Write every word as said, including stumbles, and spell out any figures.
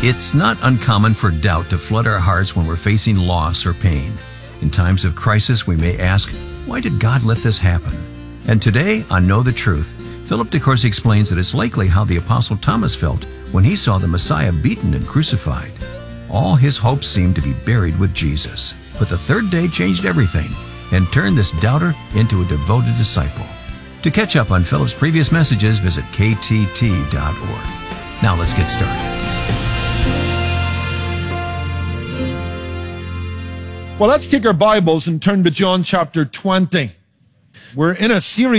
It's not uncommon for doubt to flood our hearts when we're facing loss or pain. In times of crisis, we may ask, why did God let this happen? And today, on Know the Truth, Philip DeCourcy explains that it's likely how the Apostle Thomas felt when he saw the Messiah beaten and crucified. All his hopes seemed to be buried with Jesus. But the third day changed everything and turned this doubter into a devoted disciple. To catch up on Philip's previous messages, visit K T T dot org. Now let's get started. Well, let's take our Bibles and turn to John chapter twenty. We're in a series